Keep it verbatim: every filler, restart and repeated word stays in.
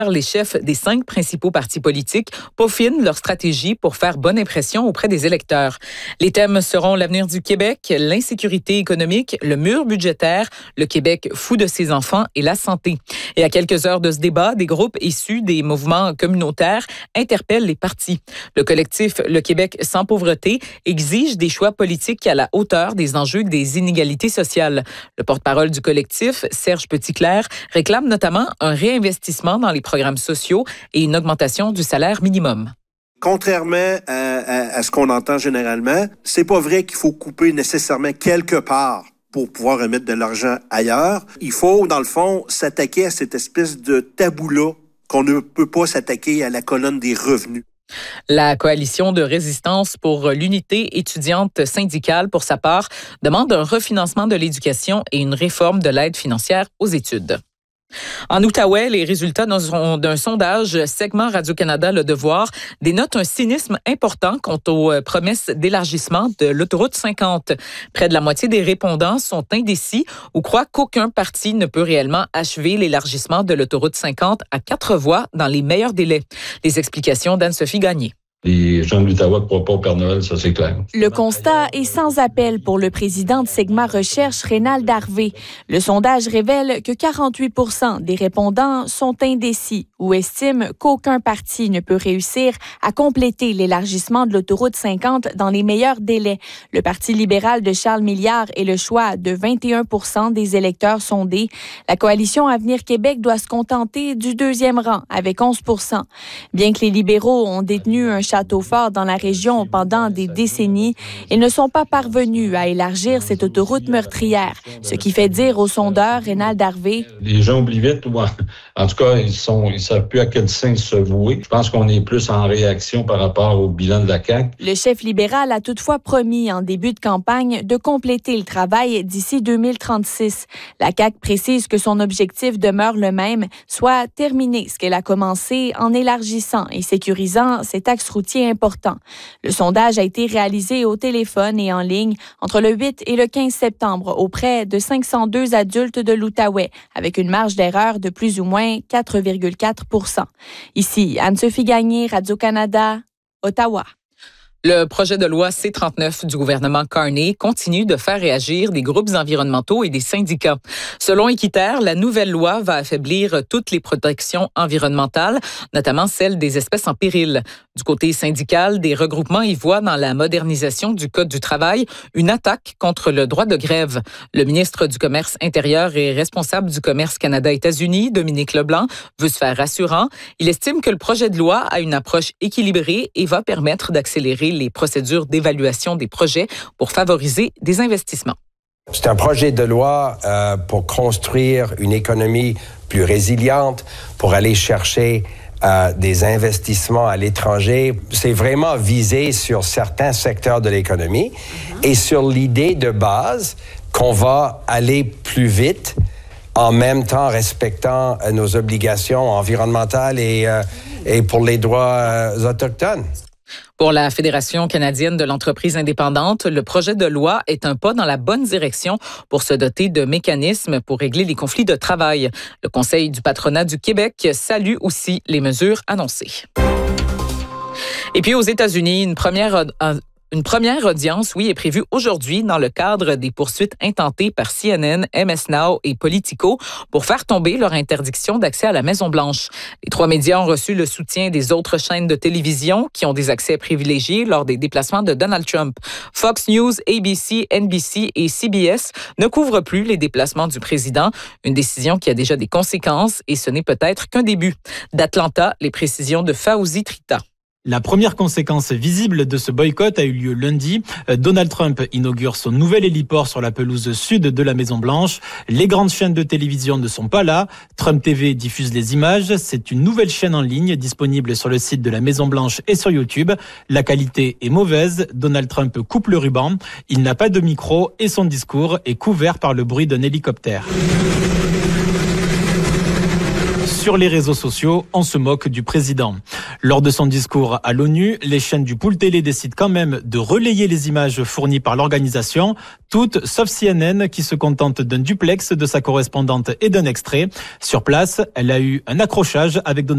Les chefs des cinq principaux partis politiques peaufinent leur stratégie pour faire bonne impression auprès des électeurs. Les thèmes seront l'avenir du Québec, l'insécurité économique, le mur budgétaire, le Québec fou de ses enfants et la santé. Et à quelques heures de ce débat, des groupes issus des mouvements communautaires interpellent les partis. Le collectif Le Québec sans pauvreté exige des choix politiques à la hauteur des enjeux des inégalités sociales. Le porte-parole du collectif, Serge Petitclerc, réclame notamment un réinvestissement dans les programmes sociaux et une augmentation du salaire minimum. Contrairement à, à, à ce qu'on entend généralement, c'est pas vrai qu'il faut couper nécessairement quelque part pour pouvoir remettre de l'argent ailleurs. Il faut, dans le fond, s'attaquer à cette espèce de tabou-là qu'on ne peut pas s'attaquer à la colonne des revenus. La coalition de résistance pour l'unité étudiante syndicale, pour sa part, demande un refinancement de l'éducation et une réforme de l'aide financière aux études. En Outaouais, les résultats d'un sondage segment Radio-Canada Le Devoir dénotent un cynisme important quant aux promesses d'élargissement de l'autoroute cinquante. Près de la moitié des répondants sont indécis ou croient qu'aucun parti ne peut réellement achever l'élargissement de l'autoroute cinquante à quatre voies dans les meilleurs délais. Les explications d'Anne-Sophie Gagné. Les gens de l'Outaouais ne croient pas au Père Noël, ça c'est clair. Le constat est sans appel pour le président de Segma Recherche, Rénal Darvé. Le sondage révèle que quarante-huit pour cent des répondants sont indécis ou estiment qu'aucun parti ne peut réussir à compléter l'élargissement de l'autoroute cinquante dans les meilleurs délais. Le Parti libéral de Charles Milliard est le choix de vingt et un pour cent des électeurs sondés. La coalition Avenir Québec doit se contenter du deuxième rang avec onze pour cent. Bien que les libéraux ont détenu un château fort dans la région pendant des décennies, ils ne sont pas parvenus à élargir cette autoroute meurtrière. Ce qui fait dire au sondeur Rénal Darvé. Les gens oublient vite, ou en, en tout cas, ils sont, ils savent plus à quel sein se vouer. Je pense qu'on est plus en réaction par rapport au bilan de la C A Q. Le chef libéral a toutefois promis en début de campagne de compléter le travail d'ici deux mille trente-six. La C A Q précise que son objectif demeure le même, soit terminer ce qu'elle a commencé en élargissant et sécurisant cet axe routier important. Le sondage a été réalisé au téléphone et en ligne entre le huit et le quinze septembre auprès de cinq cent deux adultes de l'Outaouais, avec une marge d'erreur de plus ou moins quatre virgule quatre pour cent. Ici, Anne-Sophie Gagné, Radio-Canada, Ottawa. Le projet de loi C trente-neuf du gouvernement Carney continue de faire réagir des groupes environnementaux et des syndicats. Selon Équiterre, la nouvelle loi va affaiblir toutes les protections environnementales, notamment celles des espèces en péril. Du côté syndical, des regroupements y voient dans la modernisation du Code du travail une attaque contre le droit de grève. Le ministre du Commerce intérieur et responsable du commerce Canada-États-Unis, Dominique Leblanc, veut se faire rassurant. Il estime que le projet de loi a une approche équilibrée et va permettre d'accélérer les procédures d'évaluation des projets pour favoriser des investissements. C'est un projet de loi euh, pour construire une économie plus résiliente, pour aller chercher euh, des investissements à l'étranger. C'est vraiment visé sur certains secteurs de l'économie mm-hmm. et sur l'idée de base qu'on va aller plus vite en même temps respectant euh, nos obligations environnementales et, euh, et pour les droits euh, autochtones. Pour la Fédération canadienne de l'entreprise indépendante, le projet de loi est un pas dans la bonne direction pour se doter de mécanismes pour régler les conflits de travail. Le Conseil du patronat du Québec salue aussi les mesures annoncées. Et puis aux États-Unis, une première... Une première audience, oui, est prévue aujourd'hui dans le cadre des poursuites intentées par C N N, M S Now et Politico pour faire tomber leur interdiction d'accès à la Maison-Blanche. Les trois médias ont reçu le soutien des autres chaînes de télévision qui ont des accès privilégiés lors des déplacements de Donald Trump. Fox News, A B C, N B C et C B S ne couvrent plus les déplacements du président, une décision qui a déjà des conséquences et ce n'est peut-être qu'un début. D'Atlanta, les précisions de Fauzi Trita. La première conséquence visible de ce boycott a eu lieu lundi. Donald Trump inaugure son nouvel héliport sur la pelouse sud de la Maison-Blanche. Les grandes chaînes de télévision ne sont pas là. Trump T V diffuse les images. C'est une nouvelle chaîne en ligne disponible sur le site de la Maison-Blanche et sur YouTube. La qualité est mauvaise. Donald Trump coupe le ruban. Il n'a pas de micro et son discours est couvert par le bruit d'un hélicoptère. Sur les réseaux sociaux, on se moque du président. Lors de son discours à l'ONU, les chaînes du pool télé décident quand même de relayer les images fournies par l'organisation, toutes sauf C N N qui se contente d'un duplex de sa correspondante et d'un extrait. Sur place, elle a eu un accrochage avec Donald